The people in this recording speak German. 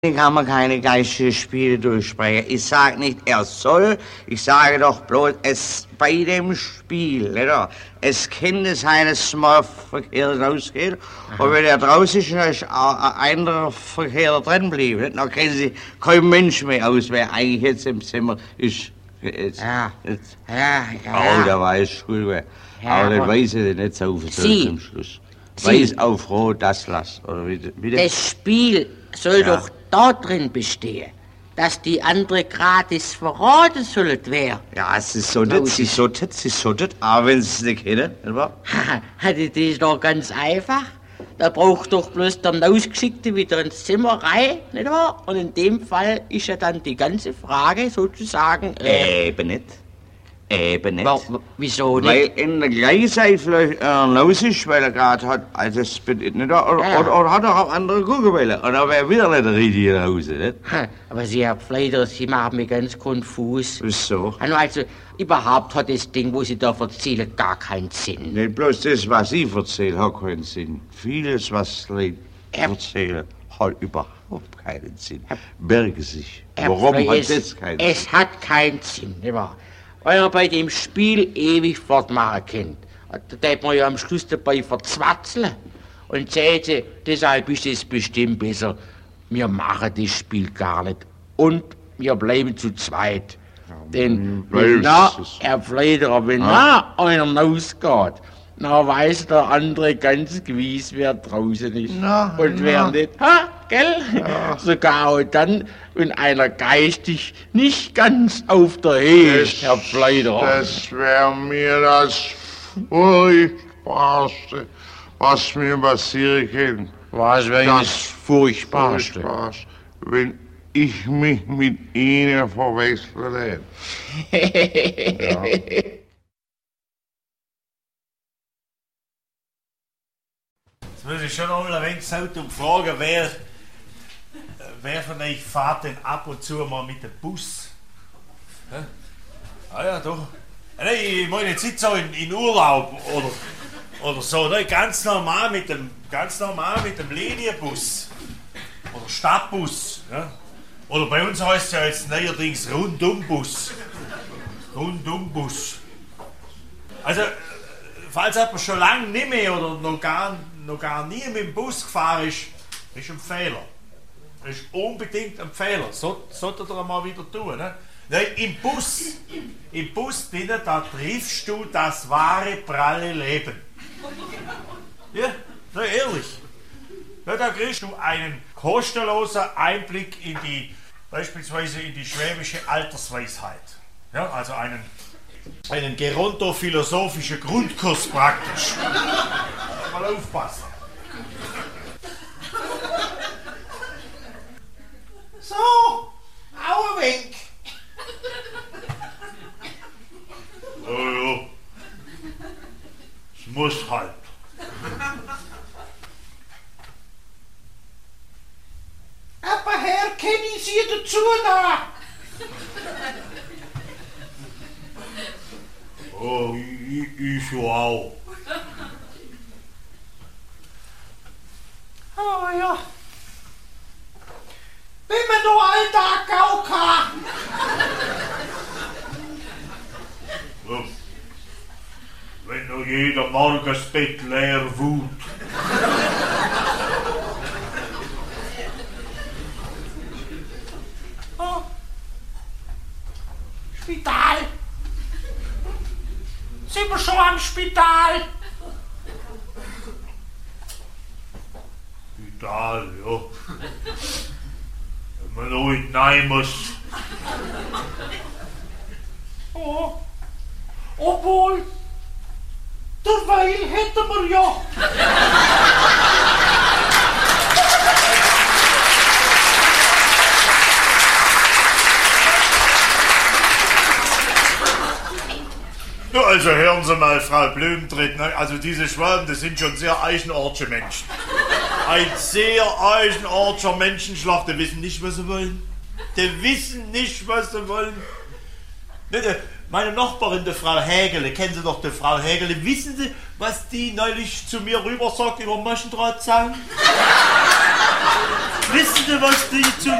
kann man keine geistigen Spiele durchsprechen. Ich sage nicht, er soll, ich sage doch bloß, es bei dem Spiel, nicht? Es könnte sein, dass es mal verkehrt rausgeht. Und wenn er draußen ist, dann ist einer verkehrt drin bleiben. Dann kennen Sie kein Mensch mehr aus, wer eigentlich jetzt im Zimmer ist. Jetzt. Oh, da war ich schuld. Ja, aber dann weiß ich nicht so viel zum Schluss. Weiß auf Rot, das lass. Oder bitte? Das Spiel soll doch da drin bestehen, dass die andere gratis verraten sollen wer. Ja, sie solltet, aber wenn sie es nicht kennen, nicht wahr? Das ist doch ganz einfach. Da braucht doch bloß der Ausgeschickte wieder ins Zimmer rein, nicht wahr? Und in dem Fall ist ja dann die ganze Frage sozusagen... Eben nicht. Wieso nicht? Weil in der Gleichzeit vielleicht raus ist, weil er gerade hat, also das bin ich nicht, oder hat er auch andere gucken wollen. Oder wäre wieder nicht der richtige raus, nicht? Aber Sie, Herr Pfleider, Sie machen mich ganz konfus. Wieso? Also, überhaupt hat das Ding, wo Sie da erzählen, gar keinen Sinn. Nicht bloß das, was Sie erzählen, hat keinen Sinn. Vieles, was Sie erzählen, hat überhaupt keinen Sinn. Berge sich. Warum hat das keinen Sinn? Es hat keinen Sinn, nicht wahr? Weil er bei dem Spiel ewig fortmachen kann. Da darf man ja am Schluss dabei verzwatzeln. Und sagen, deshalb ist es bestimmt besser, wir machen das Spiel gar nicht. Und wir bleiben zu zweit. Denn wenn Herr Pfleiderer, wenn einer rausgeht, dann weiß der andere ganz gewiss, wer draußen ist. Und wer nicht. Gell? Ja. Sogar auch dann, wenn einer geistig nicht ganz auf der Höhe ist, Herr Pfleiderer. Das wäre mir das Furchtbarste, was mir passieren kann. Was wäre das Furchtbarste? Wenn ich mich mit Ihnen verwechsle. Ja. Jetzt muss ich schon noch mal ein wenig Zeit fragen, wer von euch fährt denn ab und zu mal mit dem Bus? Hä? Ah ja, doch. Nein, ich meine jetzt nicht so in Urlaub oder so, ne? Ganz normal mit dem Linienbus oder Stadtbus. Ja? Oder bei uns heißt es ja jetzt neuerdings Rundumbus. Also, falls jemand schon lange nicht mehr oder noch gar nie mit dem Bus gefahren ist ein Fehler. Das ist unbedingt ein Fehler. Solltet ihr mal wieder tun. Ne? Nein, im Bus drinnen, da triffst du das wahre, pralle Leben. Ja, na ehrlich. Ja, da kriegst du einen kostenlosen Einblick beispielsweise in die schwäbische Altersweisheit. Ja, also einen gerontophilosophischen Grundkurs praktisch. Mal aufpassen. So, auch ein Wink. Ja. Es muss halt. Aber Herr, kennen Sie dazu da? Oh, ich auch. Oh ja. Wenn man noch Alltag auch kann. Ja. Wenn noch jeder Morgen das Bett leer wohnt. Oh. Spital. Sind wir schon am Spital? Spital, ja. Wenn man noch nicht rein muss. Oh. Obwohl, derweil hätten wir ja. Ja, also hören Sie mal, Frau Blumentritt, ne? Also diese Schwalben, das sind schon sehr eigenartige Menschen. Ein sehr eigenartiger Menschenschlag, die wissen nicht, was sie wollen. Meine Nachbarin, die Frau Hägele, kennen Sie doch die Frau Hägele, wissen Sie, was die neulich zu mir rüber sagt über Maschendrahtzaun? Wissen Sie, was die zu